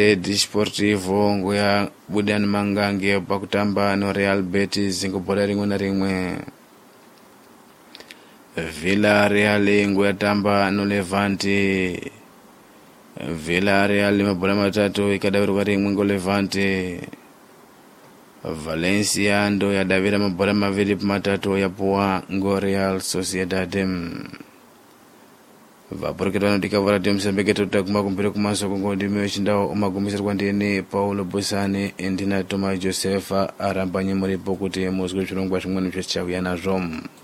Desportivo nguya Budan Mangange pakutamba no Real Betis ngobhola rimwe na rimwe. Villarreal nguya tamba no Levante. Villarreal mabhola matatu ikadavirwa rimwe ngo Levante. Valencia ndo yadavira mabhola maviri matatu yapuwa ngo Real Sociedad. Vaporoketa vanodikavara temusembeketa tutaguma kumbere kumaso kungondimio chindao umagumisirwa ndini Paulo Busani ndina Toma Josefa arambanye muripo kuti muzwe zvirongwa zvimweni zvese chauya nazvo.